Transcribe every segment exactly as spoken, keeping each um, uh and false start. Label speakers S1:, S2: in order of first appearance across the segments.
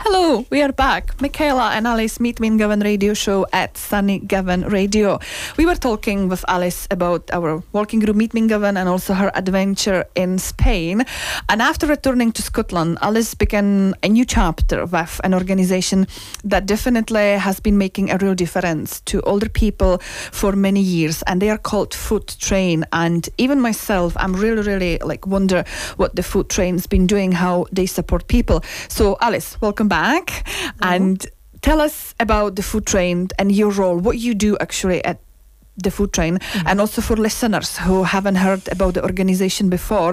S1: Hello, we are back. Michaela and Alice meet me in Govan radio show at Sunny Govan Radio. We were talking with Alice about our walking group Meet Me in Govan and also her adventure in Spain. And after returning to Scotland, Alice began a new chapter with an organization that definitely has been making a real difference to older people for many years. And they are called Food Train. And even myself, I'm really, really like wonder what the Food Train's been doing, how they support people. So Alice, welcome back. And tell us about the Food Train and your role, what you do actually at the Food Train. Mm-hmm. And also for listeners who haven't heard about the organization before,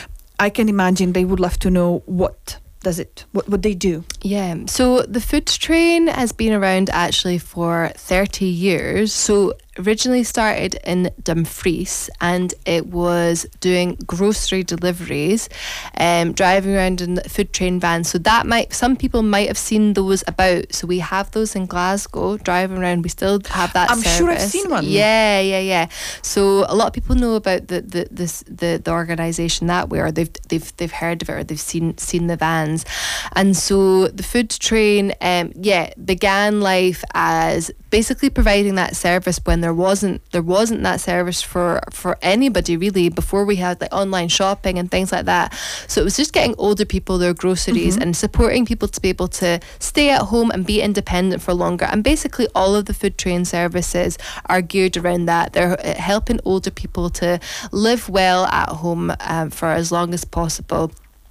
S1: I can imagine they would love to know what does it, what would they do?
S2: Yeah, so the Food Train has been around actually for thirty years. So originally started in Dumfries, and it was doing grocery deliveries, um, driving around in the Food Train vans. So that might, some people might have seen those about. So we have those in Glasgow, driving around. We still have that
S1: I'm
S2: service.
S1: sure I've seen one.
S2: Yeah, yeah, yeah. So a lot of people know about the the this, the, the organisation that way, or they've they've they've heard of it, or they've seen seen the vans. And so the Food Train, um, yeah, began life as basically providing that service when there wasn't there wasn't that service for for anybody really, before we had like online shopping and things like that. So it was just getting older people their groceries, mm-hmm. and supporting people to be able to stay at home and be independent for longer. And basically all of the Food Train services are geared around that. They're helping older people to live well at home um, for as long as possible.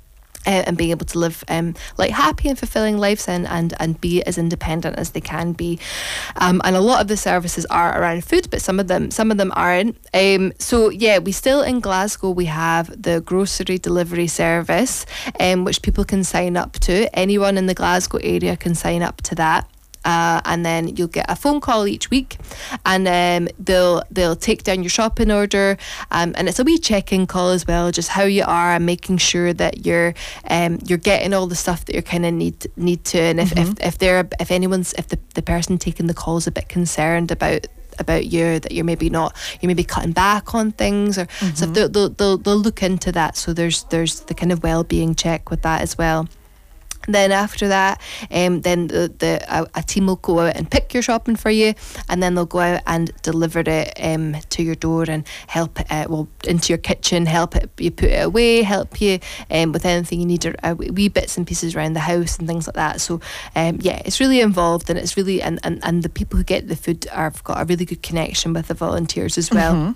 S2: Uh, and being able to live um, like happy and fulfilling lives, and, and, and be as independent as they can be. Um, and a lot of the services are around food, but some of them some of them aren't. Um, so yeah, we still in Glasgow we have the grocery delivery service, um, which people can sign up to. Anyone in the Glasgow area can sign up to that. Uh, and then you'll get a phone call each week, and um, they'll they'll take down your shopping order, um, and it's a wee check-in call as well, just how you are and making sure that you're um, you're getting all the stuff that you kind of need need to. And if, mm-hmm. if if they're if anyone's if the, the person taking the call is a bit concerned about about you, that you're maybe not you may be cutting back on things, or mm-hmm. so they'll, they'll they'll they'll look into that. So there's there's the kind of well-being check with that as well. Then after that, um, then the, the a, a team will go out and pick your shopping for you, and then they'll go out and deliver it um, to your door and help it, uh, well, into your kitchen, help it, you put it away, help you um, with anything you need, uh, wee bits and pieces around the house and things like that. So um, yeah, it's really involved, and it's really, and, and, and the people who get the food have got a really good connection with the volunteers as well. Mm-hmm.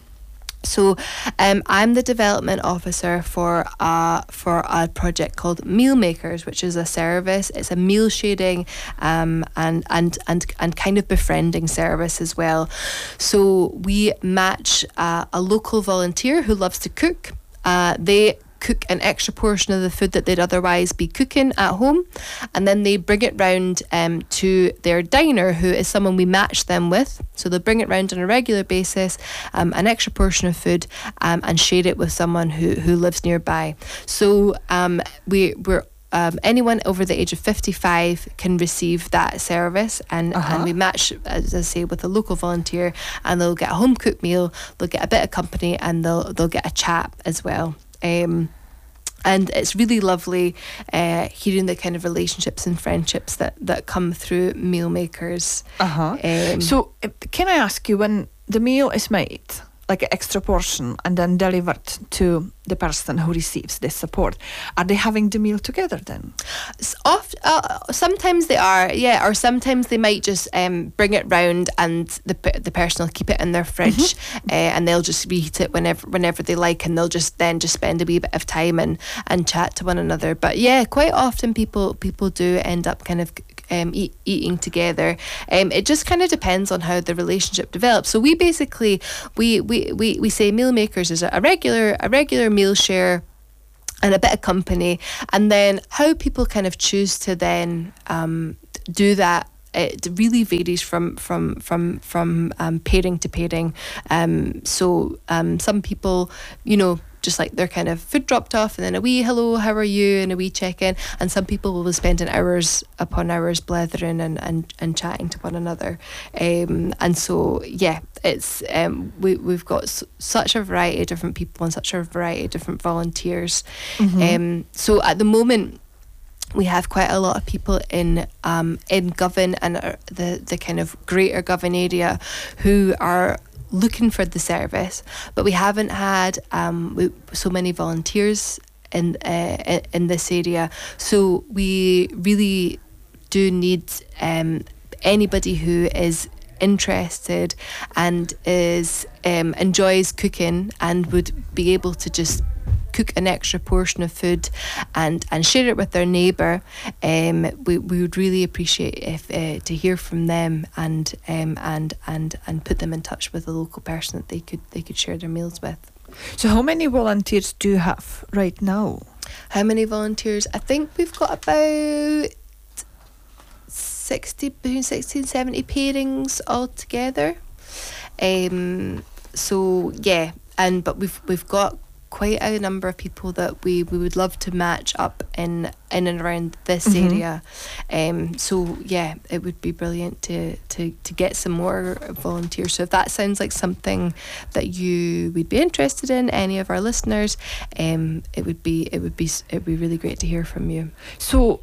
S2: So um, I'm the development officer for uh, for a project called Meal Makers, which is a service. It's a meal sharing um, and, and and and kind of befriending service as well. So we match uh, a local volunteer who loves to cook. Uh, they cook an extra portion of the food that they'd otherwise be cooking at home, and then they bring it round um, to their diner, who is someone we match them with. So they'll bring it round on a regular basis, um, an extra portion of food, um, and share it with someone who, who lives nearby. So um, we, we're Um, anyone over the age of fifty-five can receive that service, and, uh-huh. and we match, as I say, with a local volunteer, and they'll get a home cooked meal, they'll get a bit of company, and they'll they'll get a chat as well. Um, and it's really lovely uh, hearing the kind of relationships and friendships that, that come through Meal Makers.
S1: Uh-huh. Um, so can I ask you, when the meal is made, like an extra portion, and then delivered to the person who receives this support, are they having the meal together then?
S2: Oft, uh, sometimes they are, yeah, or sometimes they might just um, bring it round, and the the person will keep it in their fridge, mm-hmm. uh, and they'll just reheat it whenever whenever they like, and they'll just then just spend a wee bit of time and, and chat to one another. But yeah, quite often people people do end up kind of Um, eat, eating together. Um, it just kind of depends on how the relationship develops. So we basically we we, we, we say Meal Makers is a regular a regular meal share and a bit of company, and then how people kind of choose to then um, do that, it really varies from from from from um, pairing to pairing. Um, so um, some people, you know, just like their kind of food dropped off, and then a wee hello, how are you, and a wee check-in. And some people will be spending hours upon hours blethering and, and, and chatting to one another. Um, and so, yeah, it's um, we, we've got s- such a variety of different people and such a variety of different volunteers. Mm-hmm. Um, so at the moment, we have quite a lot of people in um, in Govan and uh, the, the kind of greater Govan area who are looking for the service, but we haven't had um, we, so many volunteers in uh, in this area. So we really do need um, anybody who is interested and is um, enjoys cooking and would be able to just cook an extra portion of food and and share it with their neighbour. Um, we, we would really appreciate if uh, to hear from them and um, and and and put them in touch with a local person that they could they could share their meals with.
S1: So how many volunteers do you have right now?
S2: How many volunteers? I think we've got about sixty, between sixty and seventy pairings altogether. Um, so yeah, and but we've we've got quite a number of people that we, we would love to match up in in and around this mm-hmm. area. Um, so yeah, it would be brilliant to, to, to get some more volunteers. So if that sounds like something that you would be interested in, any of our listeners, um, it would be it would be it would be really great to hear from you.
S1: So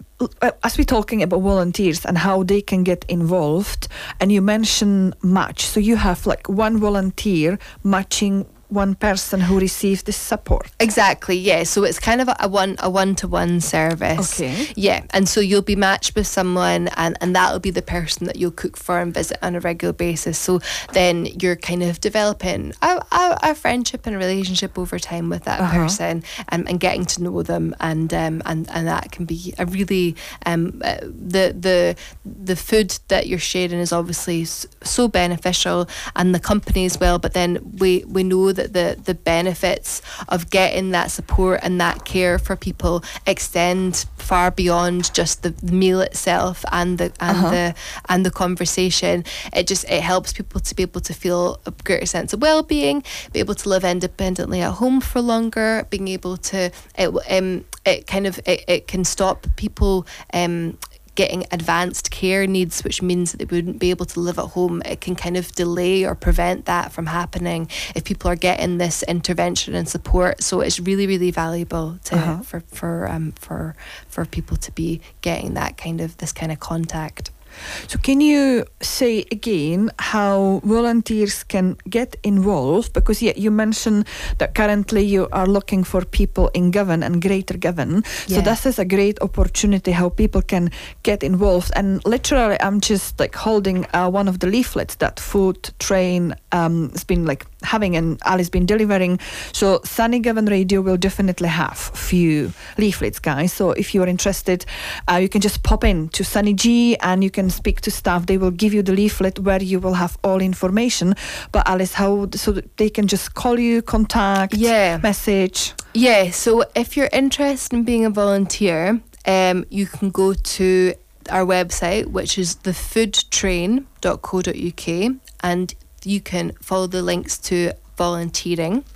S1: as we're talking about volunteers and how they can get involved, and you mention match, so you have like one volunteer matching one person who receives this support.
S2: Exactly, yeah. So it's kind of a, a one a one to one service.
S1: Okay.
S2: Yeah, and so you'll be matched with someone, and and that'll be the person that you'll cook for and visit on a regular basis. So then you're kind of developing a, a, a friendship and a relationship over time with that uh-huh. person, and, and getting to know them, and um and and that can be a really um uh, the the the food that you're sharing is obviously so beneficial, and the company as well. But then we we know that the the benefits of getting that support and that care for people extend far beyond just the meal itself and the and uh-huh. the and the conversation. It just it helps people to be able to feel a greater sense of well-being, be able to live independently at home for longer, being able to it um it kind of it, it can stop people um getting advanced care needs, which means that they wouldn't be able to live at home. It can kind of delay or prevent that from happening if people are getting this intervention and support. So it's really, really valuable to uh-huh. for for um for for people to be getting that kind of this kind of contact.
S1: So can you say again how volunteers can get involved? Because yeah, you mentioned that currently you are looking for people in Govan and Greater Govan. Yeah. So this is a great opportunity how people can get involved. And literally, I'm just like holding uh, one of the leaflets that Food Train um, has been like having and Ali's been delivering. So Sunny Govan Radio will definitely have few leaflets, guys. So if you're interested, uh, you can just pop in to Sunny G and you can speak to staff. They will give you the leaflet where you will have all information. But Alice, how so they can just call you, contact,
S2: yeah.
S1: message?
S2: Yeah, so if you're interested in being a volunteer, um, you can go to our website, which is the food train dot co dot uk, and you can follow the links to volunteering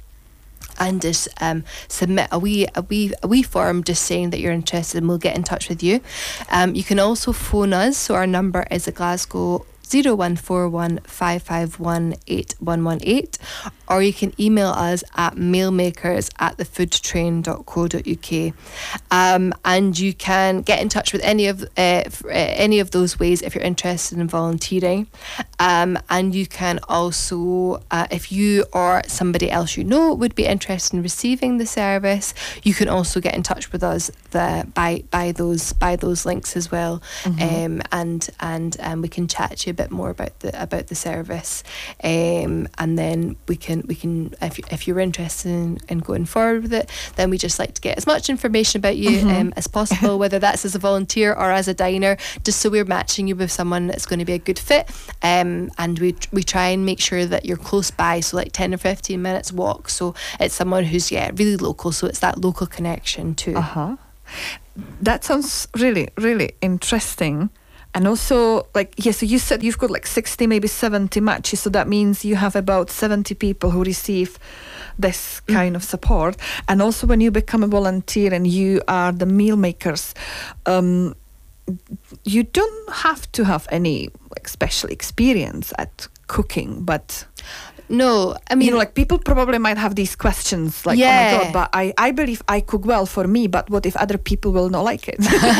S2: and just um, submit a wee, a, wee, a wee form just saying that you're interested, and we'll get in touch with you. Um, you can also phone us, so our number is a Glasgow zero one four one five five one eight one one eight, or you can email us at mailmakers at the food train dot co dot uk, um, and you can get in touch with any of uh, f- uh, any of those ways if you're interested in volunteering, um, and you can also uh, if you or somebody else you know would be interested in receiving the service, you can also get in touch with us the, by by those by those links as well, mm-hmm. um, and and um, we can chat to you a bit more about the about the service, um, and then we can we can if if you're interested in, in going forward with it, then we just like to get as much information about you mm-hmm. um, as possible, whether that's as a volunteer or as a diner, just so we're matching you with someone that's going to be a good fit, um, and we we try and make sure that you're close by, so like ten or fifteen minutes walk, so it's someone who's yeah really local, so it's that local connection too.
S1: Uh-huh. That sounds really really interesting. And also, like, yeah, so you said you've got like sixty, maybe seventy matches. So that means you have about seventy people who receive this kind mm. of support. And also when you become a volunteer and you are the meal makers, um, you don't have to have any like special experience at cooking, but...
S2: No, I mean,
S1: you know, like people probably might have these questions, like,
S2: Yeah.
S1: oh my god, but I, I believe I cook well for me, but what if other people will not like it?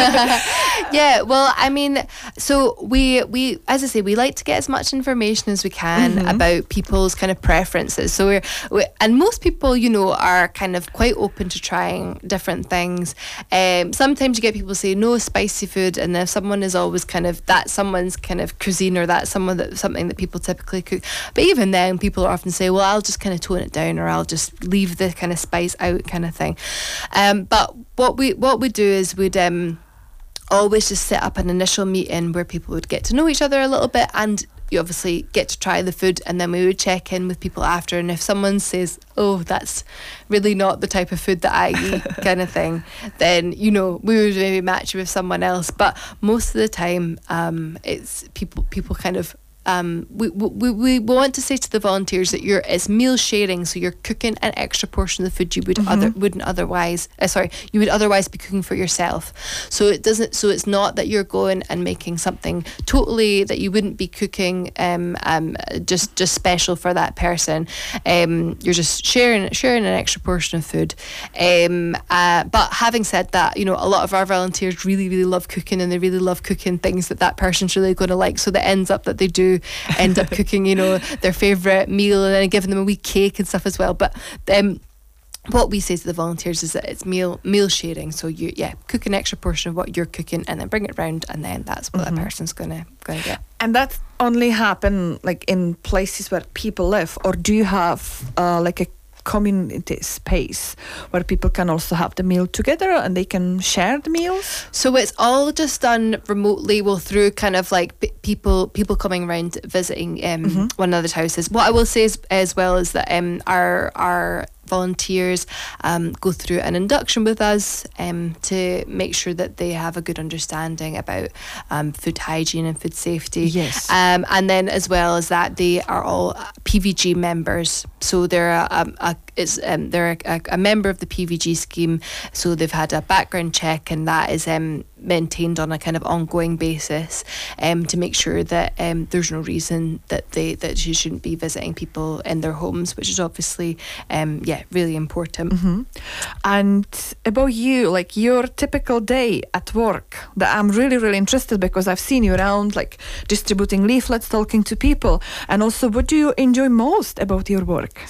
S2: yeah, well, I mean, so we we as I say, we like to get as much information as we can
S1: Mm-hmm.
S2: about people's kind of preferences. So we're, we and most people, you know, are kind of quite open to trying different things. Um, sometimes you get people say no spicy food, and if someone is always kind of that someone's kind of cuisine or that's someone that something that people typically cook. But even then, people often say, well, I'll just kind of tone it down, or I'll just leave the kind of spice out, kind of thing. Um, but what we what we do is we'd um. always just set up an initial meeting where people would get to know each other a little bit, and you obviously get to try the food, and then we would check in with people after, and if someone says, oh, that's really not the type of food that I eat kind of thing, then, you know, we would maybe match you with someone else. But most of the time um, it's people people kind of Um, we, we we want to say to the volunteers that you're it's meal sharing, so you're cooking an extra portion of the food you would
S1: Mm-hmm.
S2: other wouldn't otherwise uh, sorry you would otherwise be cooking for yourself. So it doesn't so it's not that you're going and making something totally that you wouldn't be cooking um, um just just special for that person. Um, you're just sharing sharing an extra portion of food. Um, uh, but having said that, you know, a lot of our volunteers really really love cooking, and they really love cooking things that that person's really going to like. So that ends up that they do end up cooking, you know, their favourite meal, and then giving them a wee cake and stuff as well. But um, what we say to the volunteers is that it's meal meal sharing. So you yeah cook an extra portion of what you're cooking, and then bring it round, and then that's what
S1: Mm-hmm.
S2: that person's gonna gonna get.
S1: And that only happen like in places where people live, or do you have uh, like a community space where people can also have the meal together and they can share the meals?
S2: So it's all just done remotely, well, through kind of like p- people people coming around visiting um,
S1: Mm-hmm.
S2: one another's houses. What I will say is, as well is that um, our our volunteers um, go through an induction with us um, to make sure that they have a good understanding about um, food hygiene and food safety.
S1: Yes.
S2: Um, and then as well as that, they are all P V G members. So they're a, a, a it's um, they're a, a member of the P V G scheme. So they've had a background check, and that is um, maintained on a kind of ongoing basis um, to make sure that um, there's no reason that they that you shouldn't be visiting people in their homes, which is obviously um, yeah really important.
S1: Mm-hmm. And about you, like your typical day at work, that I'm really really interested, because I've seen you around like distributing leaflets, talking to people, and also what do you enjoy most about your work?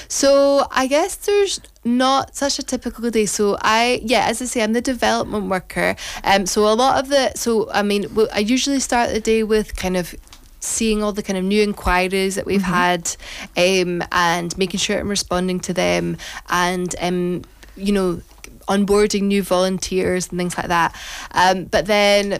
S2: So I guess there's not such a typical day. So I, yeah, as I say, I'm the development worker. Um, so a lot of the, so I mean, w- I usually start the day with kind of seeing all the kind of new inquiries that we've had, um, and making sure I'm responding to them, and um, you know, onboarding new volunteers and things like that. Um, but then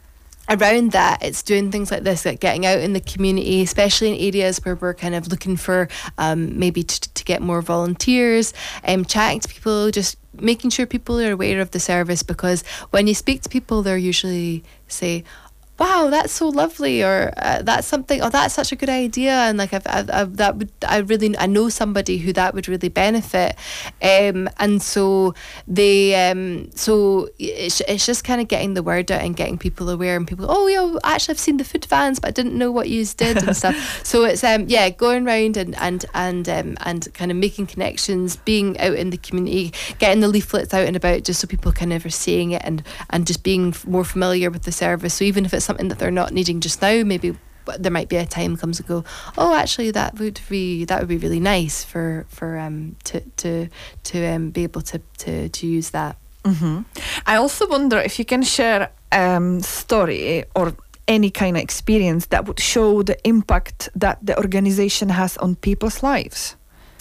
S2: around that, it's doing things like this, like getting out in the community, especially in areas where we're kind of looking for um, maybe t- to get more volunteers, um, chatting to people, just making sure people are aware of the service, because when you speak to people, they're usually say, wow, that's so lovely, or uh, that's something, oh, that's such a good idea, and like I've, I've, I've that would I really I know somebody who that would really benefit, um, and so they um, so it's, it's just kind of getting the word out and getting people aware, and people, oh yeah, actually I've seen the food vans, but I didn't know what you did and stuff. So it's um yeah going round and and and um, and kind of making connections, being out in the community, getting the leaflets out and about, just so people kind of are seeing it, and and just being more familiar with the service. So even if it's something that they're not needing just now, maybe there might be a time comes and go, oh, actually that would be that would be really nice for for um to to to um be able to to to use that.
S1: Mm-hmm. I also wonder if you can share um story or any kind of experience that would show the impact that the organization has on people's lives.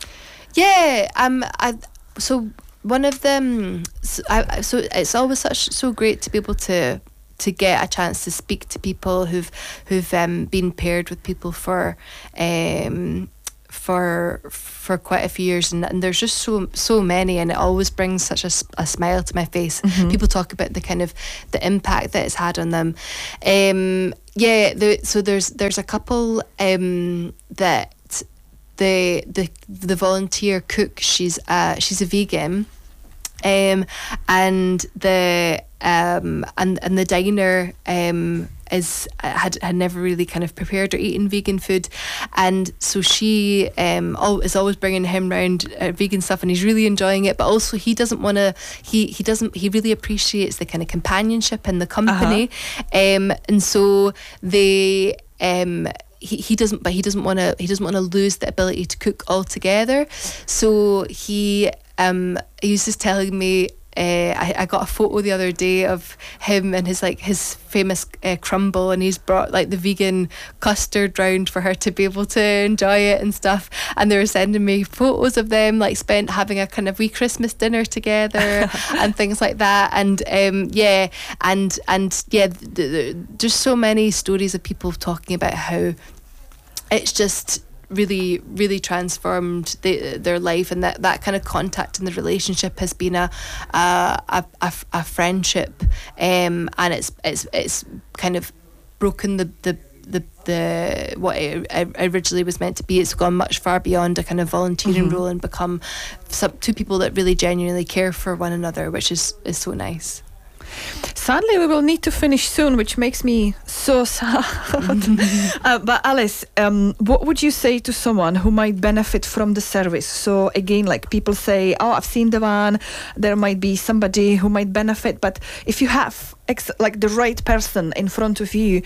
S2: Yeah, um, I so one of them. So, I, so it's always such so great to be able to. to get a chance to speak to people who've who've um, been paired with people for um, for for quite a few years, and, and there's just so so many, and it always brings such a, a smile to my face. Mm-hmm. People talk about the kind of the impact that it's had on them. Um, yeah, the, so there's there's a couple um, that the the the volunteer cook. She's uh, she's a vegan. Um, and the um, and and the diner um, is had had never really kind of prepared or eaten vegan food, and so she um al- is always bringing him round uh, vegan stuff, and he's really enjoying it. But also he doesn't want to. He he doesn't. He really appreciates the kind of companionship and the company, uh-huh. um, and so they um. He, he doesn't but he doesn't want to he doesn't want to lose the ability to cook altogether. So he um he was just telling me uh, I, I got a photo the other day of him and his like his famous uh, crumble, and he's brought like the vegan custard round for her to be able to enjoy it and stuff, and they were sending me photos of them like spent having a kind of wee Christmas dinner together and things like that. And um yeah and and yeah th- th- there's so many stories of people talking about how it's just really really transformed the, their life, and that, that kind of contact in the relationship has been a a, a, a, a friendship, um, and it's it's it's kind of broken the the the, the what it originally was meant to be. It's gone much far beyond a kind of volunteering mm-hmm. role and become some, two people that really genuinely care for one another, which is is so nice.
S1: Sadly, we will need to finish soon, which makes me so sad. uh, but Alice, um, what would you say to someone who might benefit from the service? So again, like people say, oh, I've seen the van, there might be somebody who might benefit. But if you have ex- like the right person in front of you,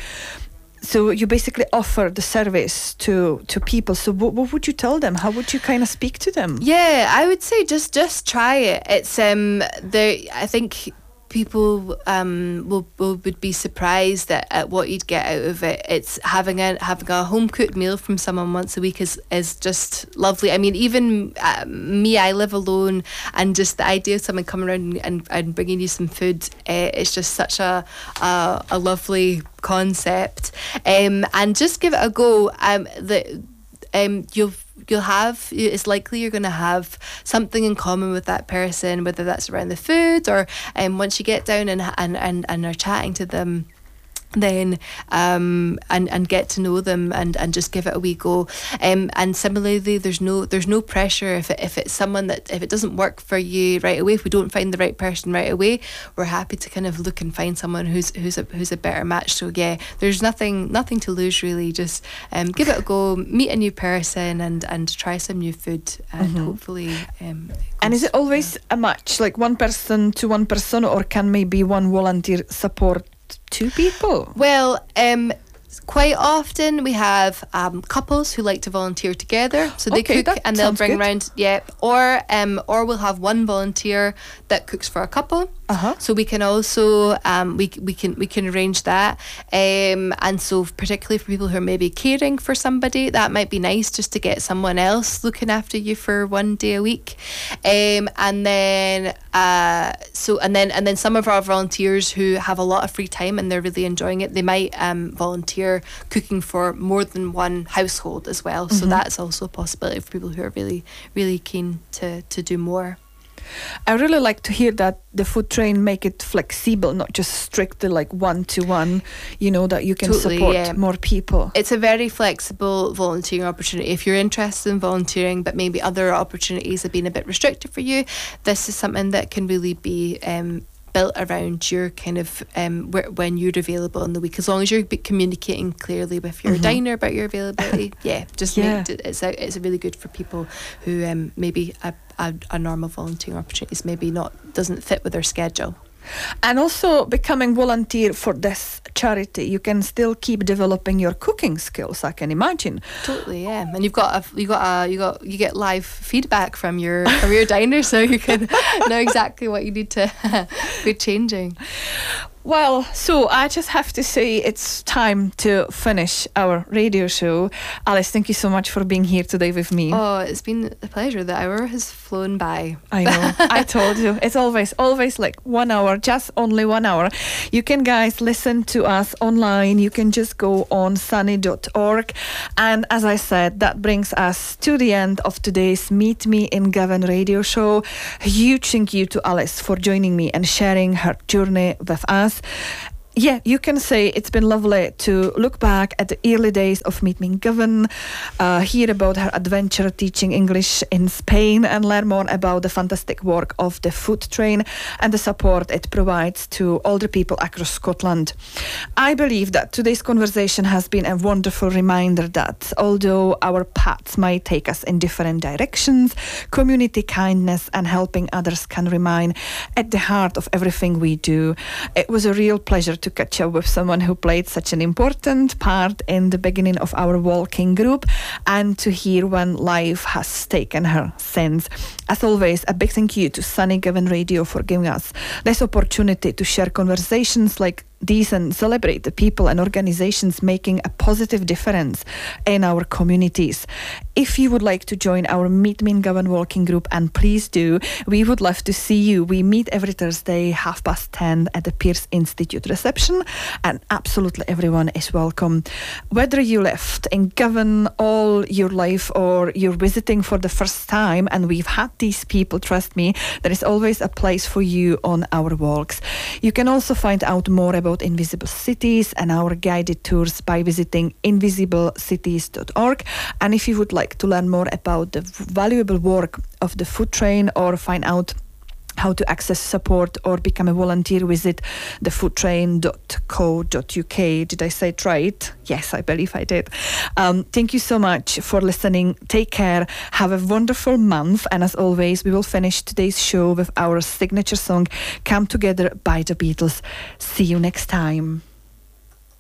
S1: so you basically offer the service to to people. So what, what would you tell them? How would you kind of speak to them?
S2: Yeah, I would say just just try it. It's um there. I think people um will, will would be surprised at, at what you'd get out of it. It's having a having a home cooked meal from someone once a week is is just lovely. I mean, even uh, me, I live alone, and just the idea of someone coming around and, and bringing you some food, uh, it's just such a a, a lovely concept. Um, and just give it a go. Um, the um you'll. You'll have, it's likely you're going to have something in common with that person, whether that's around the food or um, once you get down and, and, and, and are chatting to them, then um and and get to know them and and just give it a wee go. Um and similarly, there's no there's no pressure if it, if it's someone that if it doesn't work for you right away, if we don't find the right person right away, we're happy to kind of look and find someone who's who's a who's a better match. So yeah, there's nothing nothing to lose really. Just um give it a go, meet a new person and and try some new food, and mm-hmm. hopefully um
S1: and is it always a match, like one person to one person, or can maybe one volunteer support two people?
S2: Well, um, quite often we have um, couples who like to volunteer together, so they okay, cook and they'll bring good. around. Yeah, or um, or we'll have one volunteer that cooks for a couple. Uh-huh. So we can also um, we we can we can arrange that, um, and so particularly for people who are maybe caring for somebody, that might be nice just to get someone else looking after you for one day a week, um, and then uh, so and then and then some of our volunteers who have a lot of free time and they're really enjoying it, they might um, volunteer cooking for more than one household as well. Mm-hmm. So that's also a possibility for people who are really really keen to to do more.
S1: I really like to hear that the food train make it flexible, not just strictly like one to one, you know, that you can totally, support yeah. more people.
S2: It's a very flexible volunteering opportunity. If you're interested in volunteering, but maybe other opportunities have been a bit restricted for you, this is something that can really be um, built around your kind of um, wh- when you're available in the week, as long as you're communicating clearly with your mm-hmm. diner about your availability. yeah, just yeah. Make it, it's a, it's a really good for people who um, maybe a, a, a normal volunteering opportunities maybe not doesn't fit with their schedule.
S1: And also becoming volunteer for this charity, you can still keep developing your cooking skills, I can imagine.
S2: Totally, yeah. And you've got a, you got a, you got you get live feedback from your from your diner, so you can know exactly what you need to be changing.
S1: Well, so I just have to say it's time to finish our radio show. Alice, thank you so much for being here today with me.
S2: Oh, it's been a pleasure. The hour has flown by.
S1: I know. I told you. It's always, always like one hour, just only one hour. You can, guys, listen to us online. You can just go on sunny dot org. And as I said, that brings us to the end of today's Meet Me in Govan radio show. A huge thank you to Alice for joining me and sharing her journey with us. Yeah, you can say it's been lovely to look back at the early days of Meet Me in Govan, uh, hear about her adventure teaching English in Spain, and learn more about the fantastic work of the food train and the support it provides to older people across Scotland. I believe that today's conversation has been a wonderful reminder that although our paths might take us in different directions, community kindness and helping others can remain at the heart of everything we do. It was a real pleasure to catch up with someone who played such an important part in the beginning of our walking group, and to hear when life has taken her since. As always, a big thank you to Sunny Govan Radio for giving us this opportunity to share conversations like these and celebrate the people and organizations making a positive difference in our communities. If you would like to join our Meet Me in Govan walking group, and please do, we would love to see you. We meet every Thursday, half past ten at the Pearce Institute reception, and absolutely everyone is welcome. Whether you lived in Govan all your life or you're visiting for the first time, and we've had these people, trust me, there is always a place for you on our walks. You can also find out more about Invisible Cities and our guided tours by visiting invisible cities dot org. And if you would like to learn more about the valuable work of the food train or find out how to access support or become a volunteer, visit the food train dot co dot uk. Did I say it right? Yes, I believe I did. Um, thank you so much for listening. Take care. Have a wonderful month. And as always, we will finish today's show with our signature song, Come Together by the Beatles. See you next time.